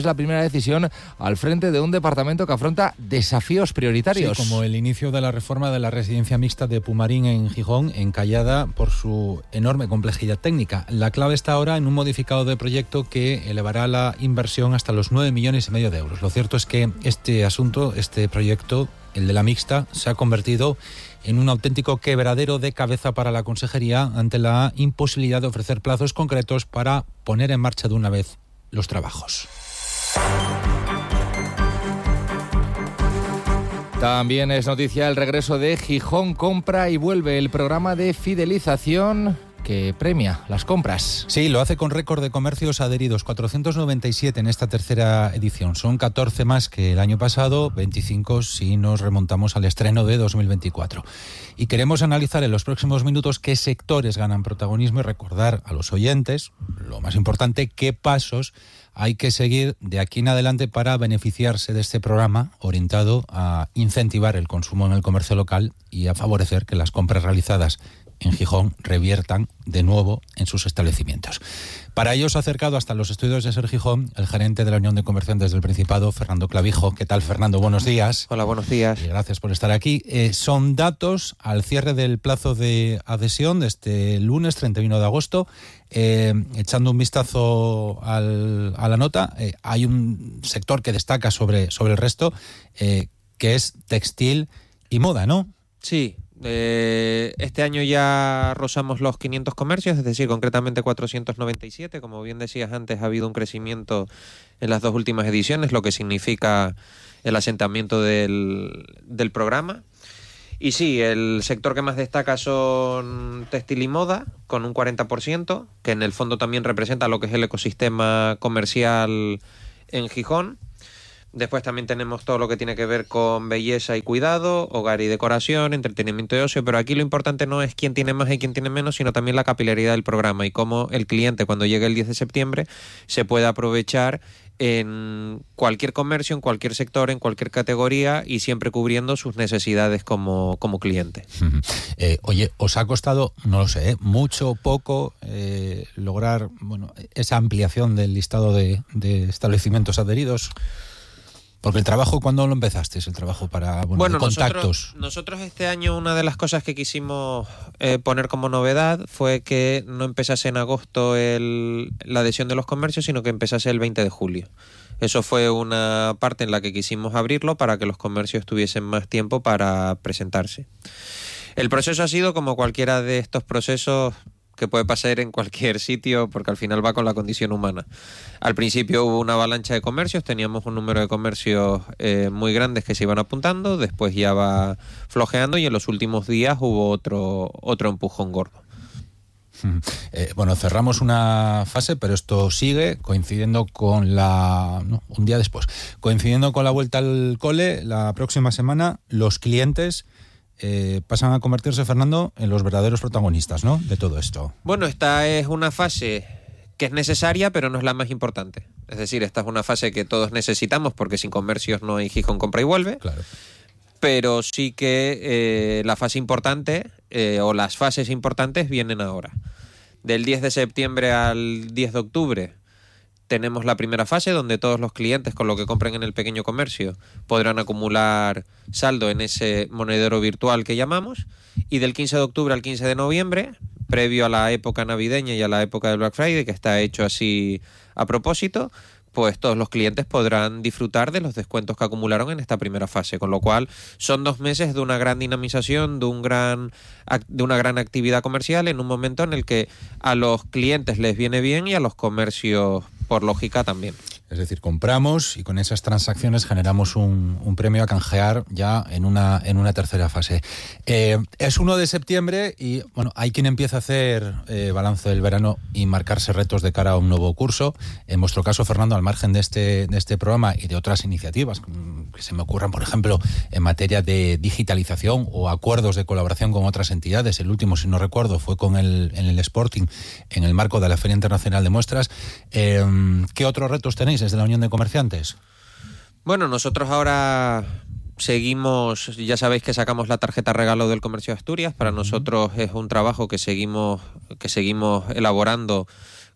Es la primera decisión al frente de un departamento que afronta desafíos prioritarios. Sí, como el inicio de la reforma de la residencia mixta de Pumarín en Gijón, encallada por su enorme complejidad técnica. La clave está ahora en un modificado de proyecto que elevará la inversión hasta los 9,5 millones de euros. Lo cierto es que este proyecto, el de la mixta, se ha convertido en un auténtico quebradero de cabeza para la consejería ante la imposibilidad de ofrecer plazos concretos para poner en marcha de una vez los trabajos. También es noticia el regreso de Gijón Compra y Vuelve, el programa de fidelización que premia las compras. Sí, lo hace con récord de comercios adheridos, 497 en esta tercera edición. Son 14 más que el año pasado, 25 si nos remontamos al estreno de 2024. Y queremos analizar en los próximos minutos qué sectores ganan protagonismo y recordar a los oyentes, lo más importante, qué pasos hay que seguir de aquí en adelante para beneficiarse de este programa orientado a incentivar el consumo en el comercio local y a favorecer que las compras realizadas en Gijón reviertan de nuevo en sus establecimientos. Para ello se ha acercado hasta los estudios de Ser Gijón el gerente de la Unión de Comerciantes del Principado, Fernando Clavijo. ¿Qué tal, Fernando? Buenos días. Hola, buenos días. Y gracias por estar aquí. Son datos al cierre del plazo de adhesión de este lunes 31 de agosto. Echando un vistazo a la nota, hay un sector que destaca sobre el resto, que es textil y moda, ¿no? Sí. Este año ya rozamos los 500 comercios, es decir, concretamente 497. Como bien decías antes, ha habido un crecimiento en las dos últimas ediciones, lo que significa el asentamiento del programa. Y sí, el sector que más destaca son textil y moda, con un 40%, que en el fondo también representa lo que es el ecosistema comercial en Gijón. Después también tenemos todo lo que tiene que ver con belleza y cuidado, hogar y decoración, entretenimiento y ocio, pero aquí lo importante no es quién tiene más y quién tiene menos, sino también la capilaridad del programa y cómo el cliente, cuando llegue el 10 de septiembre, se puede aprovechar en cualquier comercio, en cualquier sector, en cualquier categoría y siempre cubriendo sus necesidades como cliente. Oye, ¿os ha costado, no lo sé, mucho, poco, lograr esa ampliación del listado de establecimientos adheridos? Porque el trabajo, ¿cuándo lo empezaste? El trabajo para contactos. Nosotros este año una de las cosas que quisimos poner como novedad fue que no empezase en agosto la adhesión de los comercios, sino que empezase el 20 de julio. Eso fue una parte en la que quisimos abrirlo para que los comercios tuviesen más tiempo para presentarse. El proceso ha sido como cualquiera de estos procesos que puede pasar en cualquier sitio, porque al final va con la condición humana. Al principio hubo una avalancha de comercios, teníamos un número de comercios muy grandes que se iban apuntando, después ya va flojeando y en los últimos días hubo otro empujón gordo. Cerramos una fase, pero esto sigue coincidiendo con un día después, coincidiendo con la vuelta al cole. La próxima semana los clientes pasan a convertirse, Fernando, en los verdaderos protagonistas, ¿no?, de todo esto. Bueno, esta es una fase que es necesaria, pero no es la más importante. Es decir, esta es una fase que todos necesitamos porque sin comercios no hay Gijón Compra y Vuelve. Claro. Pero sí que la fase importante o las fases importantes vienen ahora. Del 10 de septiembre al 10 de octubre tenemos la primera fase donde todos los clientes con lo que compren en el pequeño comercio podrán acumular saldo en ese monedero virtual que llamamos, y del 15 de octubre al 15 de noviembre, previo a la época navideña y a la época del Black Friday, que está hecho así a propósito, pues todos los clientes podrán disfrutar de los descuentos que acumularon en esta primera fase, con lo cual son 2 meses de una gran dinamización, de una gran actividad comercial en un momento en el que a los clientes les viene bien y a los comercios, por lógica, también. Es decir, compramos y con esas transacciones generamos un premio a canjear ya en una tercera fase. Es 1 de septiembre y hay quien empieza a hacer balance del verano y marcarse retos de cara a un nuevo curso. En vuestro caso, Fernando, al margen de este programa y de otras iniciativas que se me ocurran, por ejemplo, en materia de digitalización o acuerdos de colaboración con otras entidades. El último, si no recuerdo, fue en el Sporting, en el marco de la Feria Internacional de Muestras. ¿Qué otros retos tenéis desde la Unión de Comerciantes? Bueno, nosotros ahora seguimos, ya sabéis que sacamos la tarjeta regalo del Comercio de Asturias. Para nosotros es un trabajo que seguimos elaborando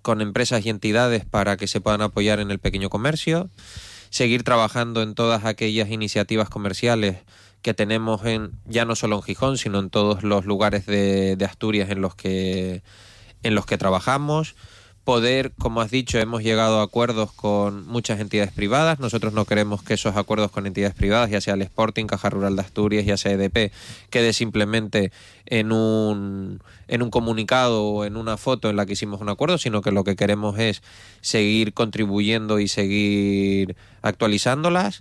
con empresas y entidades para que se puedan apoyar en el pequeño comercio, seguir trabajando en todas aquellas iniciativas comerciales que tenemos ya no solo en Gijón, sino en todos los lugares de Asturias en los que trabajamos. Poder, como has dicho, hemos llegado a acuerdos con muchas entidades privadas. Nosotros no queremos que esos acuerdos con entidades privadas, ya sea el Sporting, Caja Rural de Asturias, ya sea EDP, quede simplemente en un comunicado o en una foto en la que hicimos un acuerdo, sino que lo que queremos es seguir contribuyendo y seguir actualizándolas.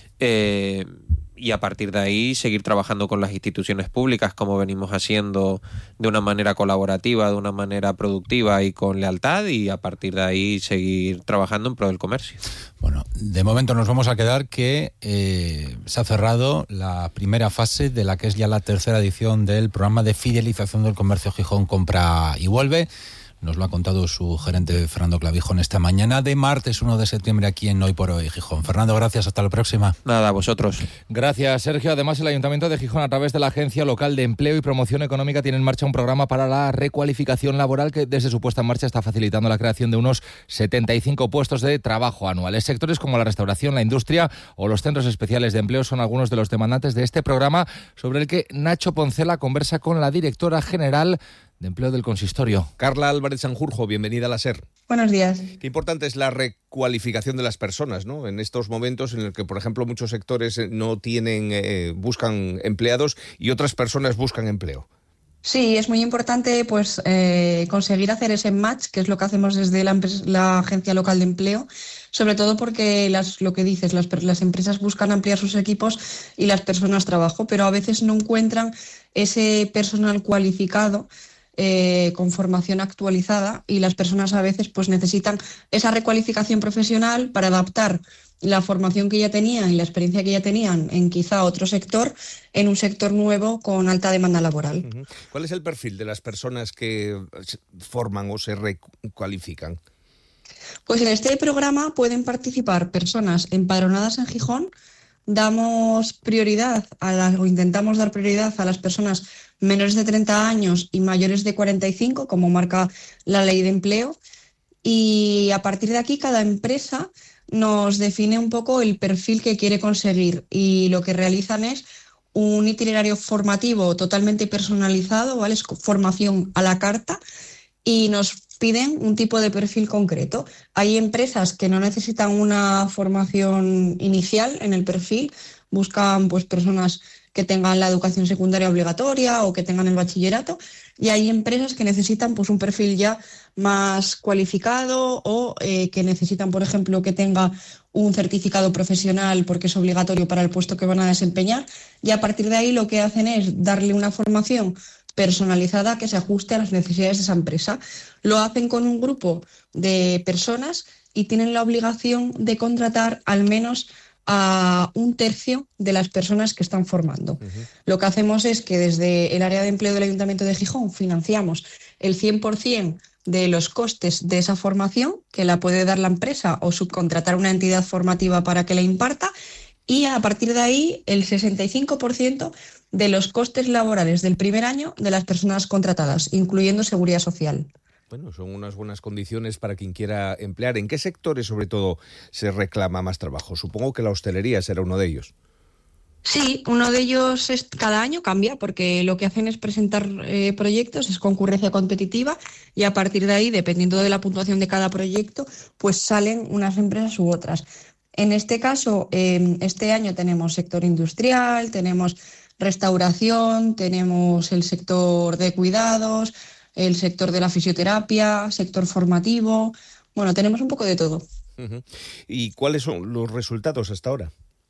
Y a partir de ahí seguir trabajando con las instituciones públicas como venimos haciendo de una manera colaborativa, de una manera productiva y con lealtad, y a partir de ahí seguir trabajando en pro del comercio. Bueno, de momento nos vamos a quedar que se ha cerrado la primera fase de la que es ya la tercera edición del programa de fidelización del comercio Gijón Compra y Vuelve. Nos lo ha contado su gerente Fernando Clavijón esta mañana de martes 1 de septiembre aquí en Hoy por Hoy Gijón. Fernando, gracias, hasta la próxima. Nada, a vosotros. Gracias, Sergio. Además, el Ayuntamiento de Gijón, a través de la Agencia Local de Empleo y Promoción Económica, tiene en marcha un programa para la recualificación laboral que desde su puesta en marcha está facilitando la creación de unos 75 puestos de trabajo anuales. Sectores como la restauración, la industria o los centros especiales de empleo son algunos de los demandantes de este programa, sobre el que Nacho Poncela conversa con la directora general de Empleo del Consistorio. Carla Álvarez Sanjurjo, bienvenida a la SER. Buenos días. Qué importante es la recualificación de las personas, ¿no? En estos momentos en el que, por ejemplo, muchos sectores no tienen, buscan empleados y otras personas buscan empleo. Sí, es muy importante pues conseguir hacer ese match, que es lo que hacemos desde la Agencia Local de Empleo, sobre todo porque lo que dices, las empresas buscan ampliar sus equipos y las personas trabajo, pero a veces no encuentran ese personal cualificado con formación actualizada, y las personas a veces pues necesitan esa recualificación profesional para adaptar la formación que ya tenían y la experiencia que ya tenían en quizá otro sector, en un sector nuevo con alta demanda laboral. ¿Cuál es el perfil de las personas que forman o se recualifican? Pues en este programa pueden participar personas empadronadas en Gijón. Damos prioridad o intentamos dar prioridad a las personas menores de 30 años y mayores de 45, como marca la ley de empleo, y a partir de aquí cada empresa nos define un poco el perfil que quiere conseguir, y lo que realizan es un itinerario formativo totalmente personalizado, ¿vale? Es formación a la carta, y nos piden un tipo de perfil concreto. Hay empresas que no necesitan una formación inicial en el perfil, buscan pues personas que tengan la educación secundaria obligatoria o que tengan el bachillerato, y hay empresas que necesitan pues un perfil ya más cualificado o que necesitan, por ejemplo, que tenga un certificado profesional porque es obligatorio para el puesto que van a desempeñar, y a partir de ahí lo que hacen es darle una formación personalizada que se ajuste a las necesidades de esa empresa. Lo hacen con un grupo de personas y tienen la obligación de contratar al menos a un tercio de las personas que están formando. Lo que hacemos es que desde el área de empleo del Ayuntamiento de Gijón financiamos el 100% de los costes de esa formación, que la puede dar la empresa o subcontratar una entidad formativa para que la imparta, y a partir de ahí el 65% de los costes laborales del primer año de las personas contratadas, incluyendo seguridad social. Bueno, son unas buenas condiciones para quien quiera emplear. ¿En qué sectores, sobre todo, se reclama más trabajo? Supongo que la hostelería será uno de ellos. Sí, uno de ellos cada año cambia, porque lo que hacen es presentar proyectos, es concurrencia competitiva, y a partir de ahí, dependiendo de la puntuación de cada proyecto, pues salen unas empresas u otras. En este caso, este año tenemos sector industrial, tenemos restauración, tenemos el sector de cuidados, el sector de la fisioterapia, sector formativo. Bueno, tenemos un poco de todo. ¿Y cuáles son los resultados hasta ahora?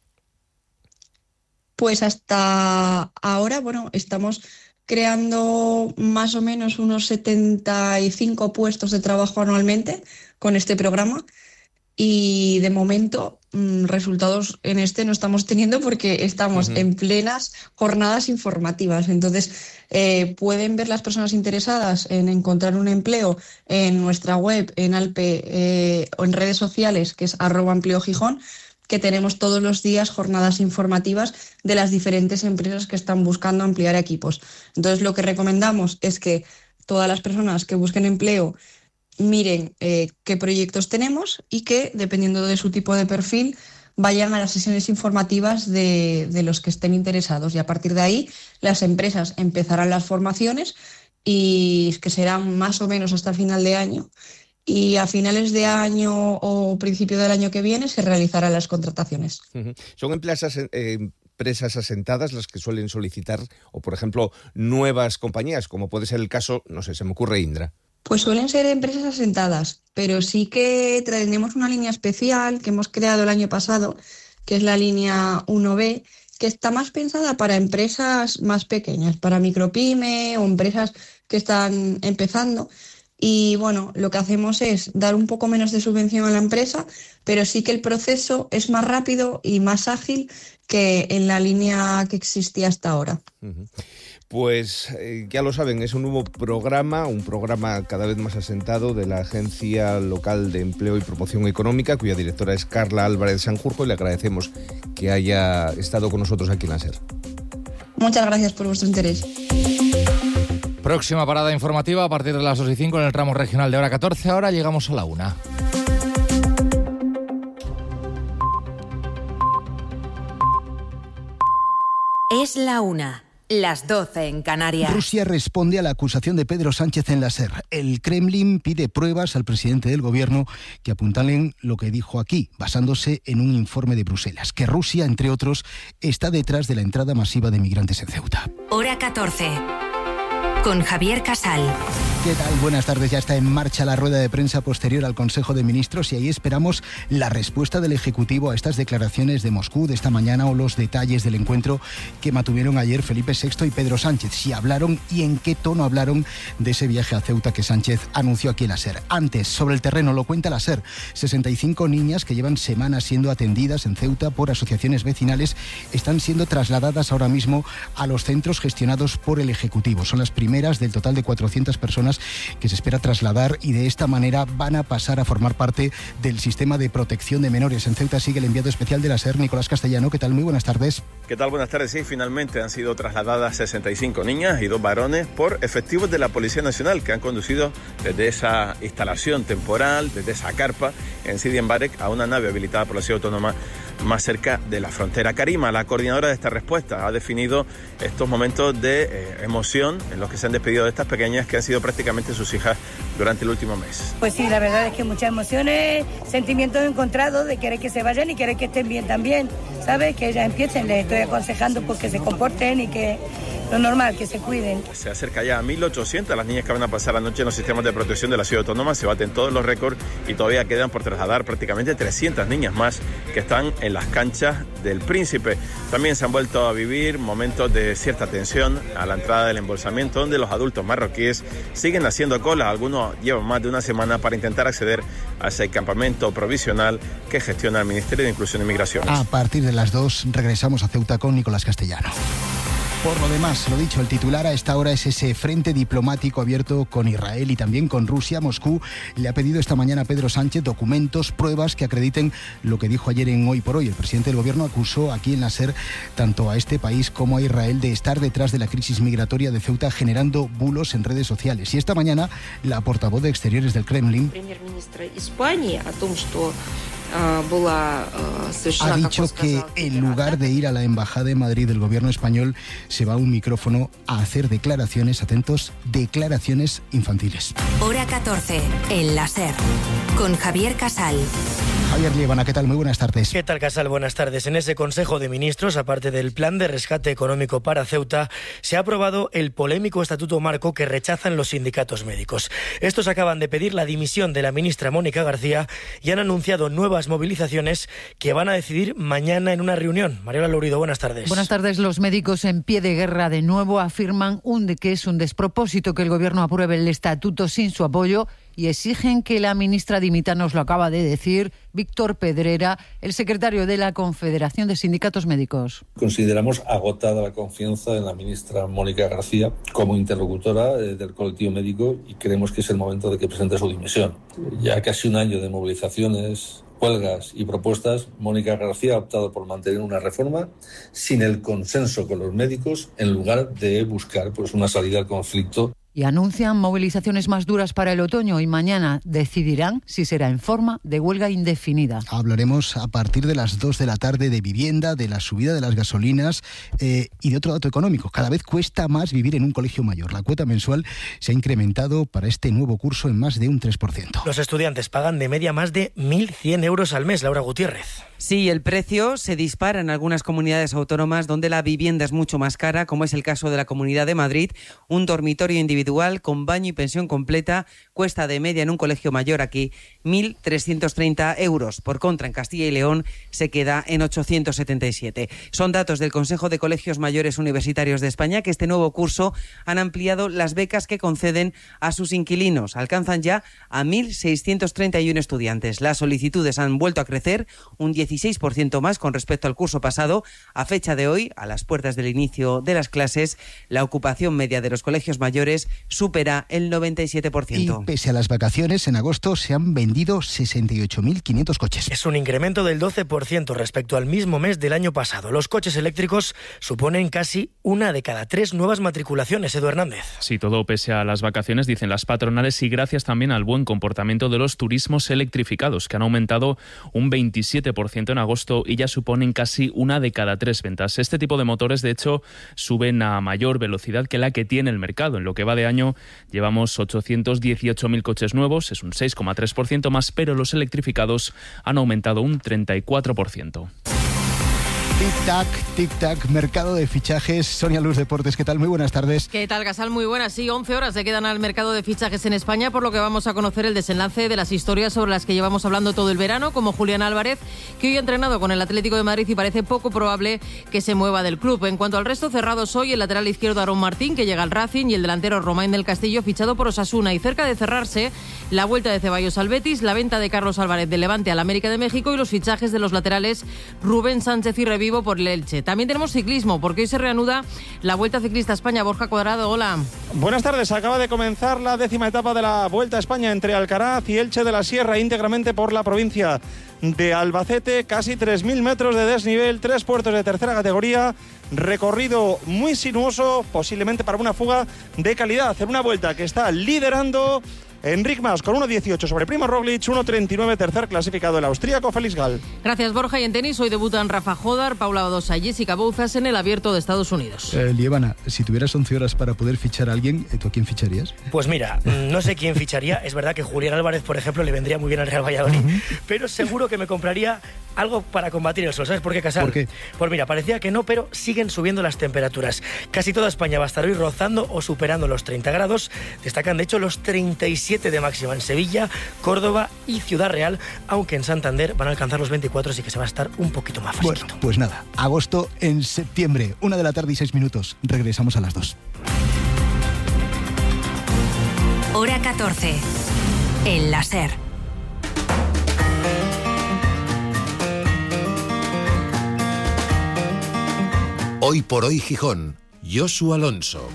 Pues hasta ahora, bueno, estamos creando más o menos unos 75 puestos de trabajo anualmente con este programa, y de momento resultados en este no estamos teniendo porque estamos en plenas jornadas informativas. Entonces pueden ver las personas interesadas en encontrar un empleo en nuestra web, en Alpe o en redes sociales, que es @empleogijón, que tenemos todos los días jornadas informativas de las diferentes empresas que están buscando ampliar equipos. Entonces lo que recomendamos es que todas las personas que busquen empleo miren qué proyectos tenemos y que, dependiendo de su tipo de perfil, vayan a las sesiones informativas de los que estén interesados. Y a partir de ahí, las empresas empezarán las formaciones, y que serán más o menos hasta el final de año. Y a finales de año o principio del año que viene se realizarán las contrataciones. ¿Son empresas asentadas las que suelen solicitar, o por ejemplo, nuevas compañías, como puede ser el caso, no sé, se me ocurre Indra? Pues suelen ser empresas asentadas, pero sí que tenemos una línea especial que hemos creado el año pasado, que es la línea 1B, que está más pensada para empresas más pequeñas, para micropyme o empresas que están empezando. Y bueno, lo que hacemos es dar un poco menos de subvención a la empresa, pero sí que el proceso es más rápido y más ágil que en la línea que existía hasta ahora. Pues ya lo saben, es un nuevo programa, un programa cada vez más asentado de la Agencia Local de Empleo y Promoción Económica, cuya directora es Carla Álvarez Sanjurjo, y le agradecemos que haya estado con nosotros aquí en la SER. Muchas gracias por vuestro interés. Próxima parada informativa a partir de las 2:05 en el tramo regional de hora 14. Ahora llegamos a la 1. Es la 1. Las 12 en Canarias. Rusia responde a la acusación de Pedro Sánchez en la SER. El Kremlin pide pruebas al presidente del gobierno que apuntalen lo que dijo aquí, basándose en un informe de Bruselas, que Rusia, entre otros, está detrás de la entrada masiva de migrantes en Ceuta. Hora 14. Con Javier Casal. ¿Qué tal? Buenas tardes. Ya está en marcha la rueda de prensa posterior al Consejo de Ministros y ahí esperamos la respuesta del Ejecutivo a estas declaraciones de Moscú de esta mañana o los detalles del encuentro que mantuvieron ayer Felipe VI y Pedro Sánchez. Si hablaron y en qué tono hablaron de ese viaje a Ceuta que Sánchez anunció aquí en la SER. Antes, sobre el terreno, lo cuenta la SER. 65 niñas que llevan semanas siendo atendidas en Ceuta por asociaciones vecinales están siendo trasladadas ahora mismo a los centros gestionados por el Ejecutivo. Son las primeras del total de 400 personas que se espera trasladar y de esta manera van a pasar a formar parte del sistema de protección de menores. En Ceuta sigue el enviado especial de la SER, Nicolás Castellano. ¿Qué tal? Muy buenas tardes. ¿Qué tal? Buenas tardes. Sí, finalmente han sido trasladadas 65 niñas y 2 varones por efectivos de la Policía Nacional que han conducido desde esa instalación temporal, desde esa carpa en Sidi Mbarek a una nave habilitada por la Ciudad Autónoma más cerca de la frontera. Karima, la coordinadora de esta respuesta, ha definido estos momentos de emoción en los que se han despedido de estas pequeñas que han sido prácticamente sus hijas durante el último mes. Pues sí, la verdad es que muchas emociones, sentimientos encontrados de querer que se vayan y querer que estén bien también, ¿sabes? Que ellas empiecen, les estoy aconsejando porque se comporten y que lo normal, que se cuiden. Se acerca ya a 1.800 las niñas que van a pasar la noche en los sistemas de protección de la Ciudad Autónoma, se baten todos los récords y todavía quedan por trasladar prácticamente 300 niñas más que están en las canchas del Príncipe. También se han vuelto a vivir momentos de cierta tensión a la entrada del embolsamiento, donde los adultos marroquíes siguen haciendo cola. Algunos llevan más de una semana para intentar acceder a ese campamento provisional que gestiona el Ministerio de Inclusión y Migraciones. A partir de las 2 regresamos a Ceuta con Nicolás Castellano. Por lo demás, lo dicho, el titular a esta hora es ese frente diplomático abierto con Israel y también con Rusia. Moscú le ha pedido esta mañana a Pedro Sánchez documentos, pruebas que acrediten lo que dijo ayer en Hoy por Hoy. El presidente del gobierno acusó aquí en la SER tanto a este país como a Israel de estar detrás de la crisis migratoria de Ceuta, generando bulos en redes sociales. Y esta mañana la portavoz de Exteriores del Kremlin ha dicho que en lugar de ir a la Embajada de Madrid del gobierno español se va a un micrófono a hacer declaraciones, atentos, declaraciones infantiles. Hora 14 en la SER con Javier Casal. Javier Liébana, ¿qué tal? Muy buenas tardes. ¿Qué tal, Casal? Buenas tardes. En ese Consejo de Ministros, aparte del plan de rescate económico para Ceuta, se ha aprobado el polémico Estatuto Marco que rechazan los sindicatos médicos. Estos acaban de pedir la dimisión de la ministra Mónica García y han anunciado nuevas movilizaciones que van a decidir mañana en una reunión. Mariola Lourido, buenas tardes. Buenas tardes. Los médicos en pie de guerra de nuevo afirman que es un despropósito que el Gobierno apruebe el Estatuto sin su apoyo y exigen que la ministra dimita. Nos lo acaba de decir Víctor Pedrera, el secretario de la Confederación de Sindicatos Médicos. Consideramos agotada la confianza en la ministra Mónica García como interlocutora del colectivo médico y creemos que es el momento de que presente su dimisión. Ya casi un año de movilizaciones, huelgas y propuestas, Mónica García ha optado por mantener una reforma sin el consenso con los médicos en lugar de buscar una salida al conflicto. y anuncian movilizaciones más duras para el otoño y mañana decidirán si será en forma de huelga indefinida. Hablaremos a partir de las 2 de la tarde de vivienda, de la subida de las gasolinas y de otro dato económico. Cada vez cuesta más vivir en un colegio mayor. La cuota mensual se ha incrementado para este nuevo curso en más de un 3%. Los estudiantes pagan de media más de 1.100 euros al mes. Laura Gutiérrez. Sí, el precio se dispara en algunas comunidades autónomas donde la vivienda es mucho más cara, como es el caso de la Comunidad de Madrid. Un dormitorio individual con baño y pensión completa cuesta de media en un colegio mayor aquí 1.330 euros. Por contra, en Castilla y León se queda en 877. Son datos del Consejo de Colegios Mayores Universitarios de España, que este nuevo curso han ampliado las becas que conceden a sus inquilinos. Alcanzan ya a 1.631 estudiantes. Las solicitudes han vuelto a crecer un 16% más con respecto al curso pasado. A fecha de hoy, a las puertas del inicio de las clases, la ocupación media de los colegios mayores supera el 97%. Y pese a las vacaciones, en agosto se han vendido 68.500 coches. Es un incremento del 12% respecto al mismo mes del año pasado. Los coches eléctricos suponen casi 1 de cada 3 nuevas matriculaciones. Edu Hernández. Sí, todo pese a las vacaciones, dicen las patronales, y gracias también al buen comportamiento de los turismos electrificados, que han aumentado un 27% en agosto y ya suponen casi 1 de cada 3 ventas. Este tipo de motores, de hecho, suben a mayor velocidad que la que tiene el mercado. En lo que va de año llevamos 818.000 coches nuevos, es un 6,3% más, pero los electrificados han aumentado un 34%. Tic-tac, tic-tac, mercado de fichajes. Sonia Luz, Deportes, ¿qué tal? Muy buenas tardes. ¿Qué tal, Gasal? Muy buenas. Sí, 11 horas le quedan al mercado de fichajes en España, por lo que vamos a conocer el desenlace de las historias sobre las que llevamos hablando todo el verano, como Julián Álvarez, que hoy ha entrenado con el Atlético de Madrid y parece poco probable que se mueva del club. En cuanto al resto, cerrados hoy el lateral izquierdo Aarón Martín, que llega al Racing, y el delantero Romain del Castillo, fichado por Osasuna. Y cerca de cerrarse, la vuelta de Ceballos al Betis, la venta de Carlos Álvarez del Levante al América de México y los fichajes de los laterales Rubén Sánchez y Revivo por el Elche. También tenemos ciclismo, porque hoy se reanuda la Vuelta Ciclista a España. Borja Cuadrado, hola. Buenas tardes. Acaba de comenzar la 10ª etapa de la Vuelta a España entre Alcaraz y Elche de la Sierra, íntegramente por la provincia de Albacete. Casi 3.000 metros de desnivel, 3 puertos de tercera categoría, recorrido muy sinuoso, posiblemente para una fuga de calidad, en una vuelta que está liderando Enric Mas con 1.18 sobre Primo Roglic, 1.39 tercer clasificado el austríaco Félix Gall. Gracias, Borja. Y en tenis hoy debutan Rafa Jodar, Paula Badosa y Jessica Bouzas en el Abierto de Estados Unidos. Lievana, si tuvieras 11 horas para poder fichar a alguien, ¿tú a quién ficharías? Pues mira, no sé quién ficharía. Es verdad que Julián Álvarez, por ejemplo, le vendría muy bien al Real Valladolid, pero seguro que me compraría algo para combatir el sol. ¿Sabes por qué, Casal? ¿Por qué? Pues mira, parecía que no, pero siguen subiendo las temperaturas. Casi toda España va a estar hoy rozando o superando los 30 grados. Destacan, de hecho, los 37 de máxima en Sevilla, Córdoba y Ciudad Real, aunque en Santander van a alcanzar los 24, así que se va a estar un poquito más fresquito. Bueno, pues nada, agosto en septiembre, 1 de la tarde y 6 minutos. Regresamos a las 2. Hora 14. El láser. Hoy por hoy Gijón, Josu Alonso.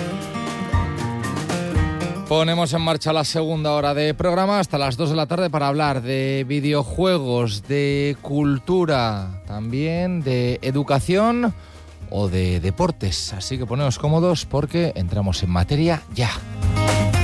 Ponemos en marcha la segunda hora de programa hasta las 2 de la tarde para hablar de videojuegos, de cultura, también de educación o de deportes. Así que poneos cómodos porque entramos en materia ya.